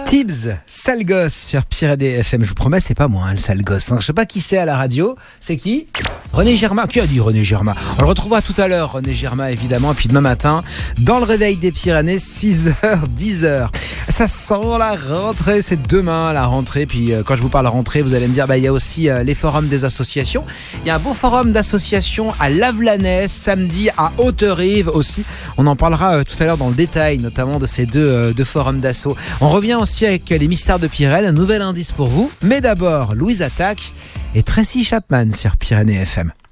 Tibbs, sale gosse sur Pyrénées FM. Je vous promets, c'est pas moi, le sale gosse. Je sais pas qui c'est à la radio. C'est qui ? René Germain. Qui a dit René Germain ? On le retrouvera tout à l'heure, René Germain, évidemment. Et puis demain matin, dans le réveil des Pyrénées, 6h, 10h. Ça sent la rentrée. C'est demain, la rentrée. Puis quand je vous parle de rentrée, vous allez me dire, il y a aussi les forums des associations. Il y a un beau forum d'associations à Lavelanet, samedi à Haute-Rive aussi. On en parlera tout à l'heure dans le détail, notamment de ces deux forums d'asso. On revient aussi avec les mystères de Pirel, un nouvel indice pour vous. Mais d'abord, Louise Attaque et Tracy Chapman sur Pyrénées FM.